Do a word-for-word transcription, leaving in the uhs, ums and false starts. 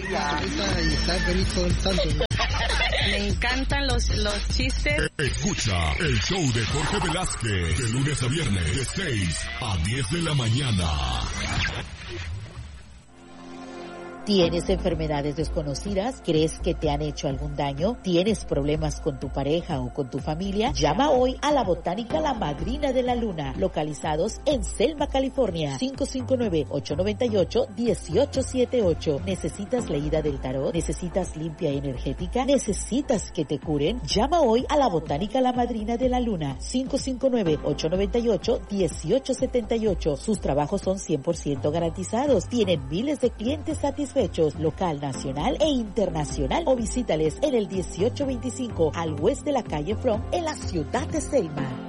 Y está feliz todo el santo. Me encantan los, los chistes. Escucha el show de Jorge Velázquez de lunes a viernes de seis a diez de la mañana. ¿Tienes enfermedades desconocidas? ¿Crees que te han hecho algún daño? ¿Tienes problemas con tu pareja o con tu familia? Llama hoy a la Botánica La Madrina de la Luna, localizados en Selma, California. cinco cinco nueve, ocho nueve ocho, uno ocho siete ocho. ¿Necesitas leída del tarot? ¿Necesitas limpia energética? ¿Necesitas que te curen? Llama hoy a la Botánica La Madrina de la Luna. cinco cinco nueve, ocho nueve ocho, uno ocho siete ocho. Sus trabajos son cien por ciento garantizados. Tienen miles de clientes satisfechos, local, nacional e internacional, o visítales en el dieciocho veinticinco al oeste de la calle From en la ciudad de Selma.